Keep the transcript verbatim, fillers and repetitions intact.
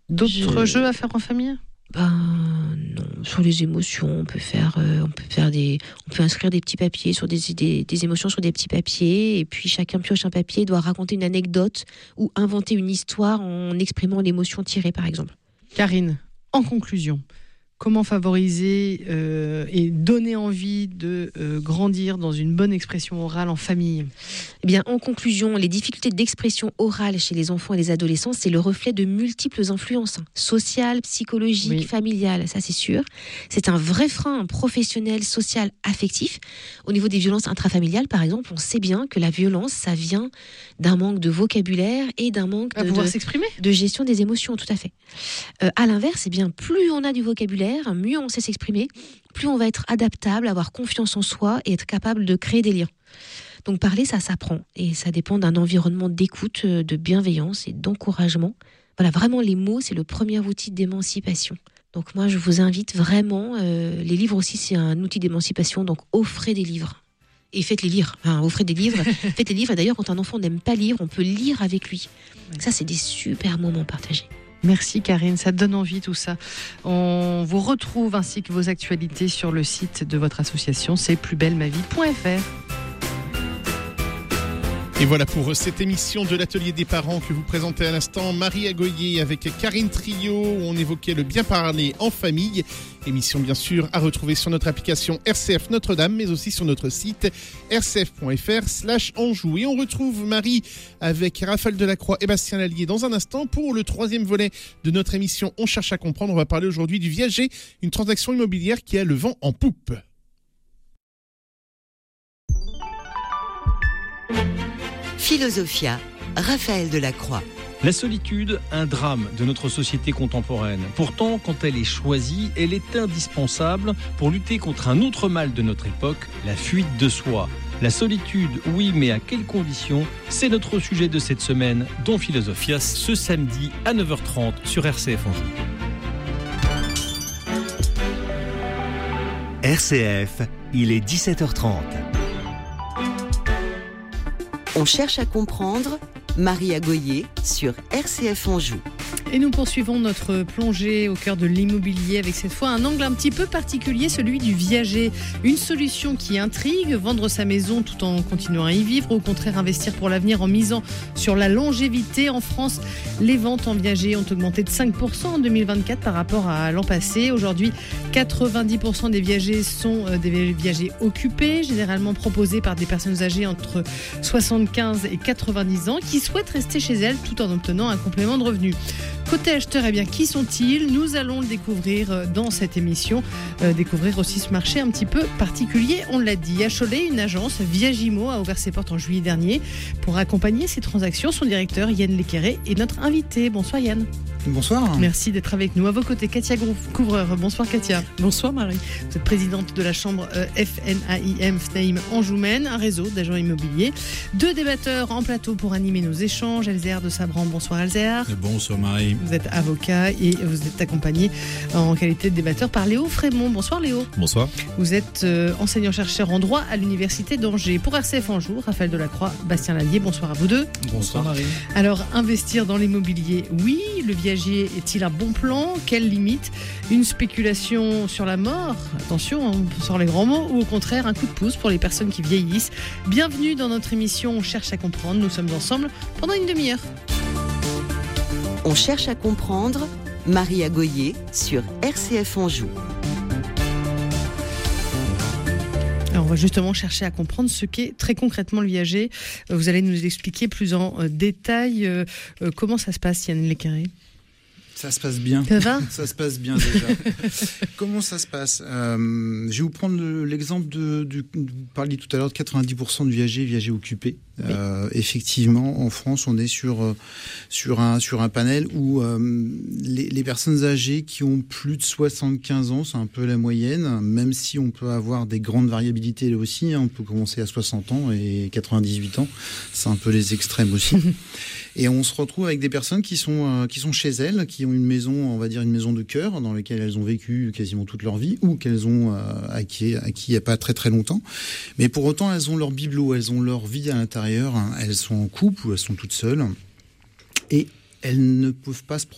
D'autres Je... jeux à faire en famille ? Ben non, sur les émotions, on peut faire, euh, on peut faire des, on peut inscrire des petits papiers sur des, des, des émotions sur des petits papiers, et puis chacun pioche un papier, doit raconter une anecdote ou inventer une histoire en exprimant l'émotion tirée, par exemple. Karine, en conclusion, comment favoriser euh, et donner envie de euh, grandir dans une bonne expression orale en famille ? Eh bien, en conclusion, les difficultés d'expression orale chez les enfants et les adolescents, c'est le reflet de multiples influences, hein, sociales, psychologiques, oui. familiales, ça c'est sûr. C'est un vrai frein professionnel, social, affectif. Au niveau des violences intrafamiliales, par exemple, on sait bien que la violence, ça vient d'un manque de vocabulaire et d'un manque À de, pouvoir de, s'exprimer. de gestion des émotions, tout à fait. Euh, à l'inverse, eh bien, plus on a du vocabulaire, mieux on sait s'exprimer, plus on va être adaptable, avoir confiance en soi et être capable de créer des liens. Donc parler, ça s'apprend et ça dépend d'un environnement d'écoute, de bienveillance et d'encouragement. Voilà, vraiment les mots, c'est le premier outil d'émancipation. Donc moi, je vous invite vraiment, euh, les livres aussi, c'est un outil d'émancipation, donc offrez des livres. Et faites-les lire, enfin, offrez des livres, faites les livres. Et d'ailleurs, quand un enfant n'aime pas lire, on peut lire avec lui. Ça, c'est des super moments partagés. Merci Karine, ça donne envie tout ça. On vous retrouve ainsi que vos actualités sur le site de votre association, c'est plus belle ma vie point f r. Et voilà pour cette émission de l'Atelier des parents que vous présentez à l'instant, Marie Agoyer avec Karine Trio, où on évoquait le bien parler en famille. Émission bien sûr à retrouver sur notre application R C F Notre-Dame, mais aussi sur notre site r c f point f r slash Anjou. Et on retrouve Marie avec Raphaël Delacroix et Bastien Lallier dans un instant pour le troisième volet de notre émission On cherche à comprendre. On va parler aujourd'hui du Viager, une transaction immobilière qui a le vent en poupe. Philosophia, Raphaël Delacroix. La solitude, un drame de notre société contemporaine. Pourtant, quand elle est choisie, elle est indispensable pour lutter contre un autre mal de notre époque, la fuite de soi. La solitude, oui, mais à quelles conditions ? C'est notre sujet de cette semaine dans Philosophia, ce samedi à neuf heures trente sur R C F Anjou. R C F, il est dix-sept heures trente. On cherche à comprendre, Marie Agoyer sur R C F Anjou. Et nous poursuivons notre plongée au cœur de l'immobilier avec cette fois un angle un petit peu particulier, celui du viager. Une solution qui intrigue, vendre sa maison tout en continuant à y vivre, ou au contraire investir pour l'avenir en misant sur la longévité. En France, les ventes en viager ont augmenté de cinq pour cent en deux mille vingt-quatre par rapport à l'an passé. Aujourd'hui, quatre-vingt-dix pour cent des viagers sont des viagers occupés, généralement proposés par des personnes âgées entre soixante-quinze et quatre-vingt-dix ans qui souhaitent rester chez elles tout en obtenant un complément de revenu. Côté acheteur, eh bien, qui sont-ils ? Nous allons le découvrir dans cette émission. Euh, découvrir aussi ce marché un petit peu particulier. On l'a dit, à Cholet, une agence, Viagimo, a ouvert ses portes en juillet dernier. Pour accompagner ces transactions, son directeur, Yann Lequéré, est notre invité. Bonsoir Yann. Bonsoir. Merci d'être avec nous. À vos côtés, Katia Couvreur. Bonsoir Katia. Bonsoir Marie. Vous êtes présidente de la chambre euh, F N A I M Fnaim Anjoumen, un réseau d'agents immobiliers. Deux débatteurs en plateau pour animer nos échanges. Elzéar de Sabran. Bonsoir Elzéar. Bonsoir Marie. Vous êtes avocat et vous êtes accompagné en qualité de débatteur par Léo Frémont. Bonsoir Léo. Bonsoir. Vous êtes euh, enseignant-chercheur en droit à l'Université d'Angers. Pour R C F Anjou, Raphaël Delacroix, Bastien Lallier. Bonsoir à vous deux. Bonsoir Marie. Alors, investir dans l'immobilier, oui. Le viager est-il un bon plan ? Quelles limites ? Une spéculation sur la mort ? Attention, on sort les grands mots. Ou au contraire, un coup de pouce pour les personnes qui vieillissent. Bienvenue dans notre émission On cherche à comprendre. Nous sommes ensemble pendant une demi-heure. On cherche à comprendre, Marie Agoyer sur R C F Anjou. Alors on va justement chercher à comprendre ce qu'est très concrètement le viager. Vous allez nous expliquer plus en détail euh, euh, comment ça se passe, Yann Lequéré. Ça se passe bien. Ça va ? Ça se passe bien déjà. Comment ça se passe ? euh, Je vais vous prendre le, l'exemple de, de, de... Vous parliez tout à l'heure de quatre-vingt-dix pour cent de viagers, viagers occupés. Oui. Euh, effectivement, en France, on est sur, sur, un, sur un panel où euh, les, les personnes âgées qui ont plus de soixante-quinze ans, c'est un peu la moyenne, même si on peut avoir des grandes variabilités là aussi. Hein, on peut commencer à soixante ans et quatre-vingt-dix-huit ans. C'est un peu les extrêmes aussi. Et on se retrouve avec des personnes qui sont, euh, qui sont chez elles, qui ont une maison, on va dire une maison de cœur, dans laquelle elles ont vécu quasiment toute leur vie, ou qu'elles ont euh, acquis, acquis il n'y a pas très très longtemps. Mais pour autant, elles ont leur bibelot, elles ont leur vie à l'intérieur, hein. Elles sont en couple ou elles sont toutes seules. Et elles ne peuvent pas se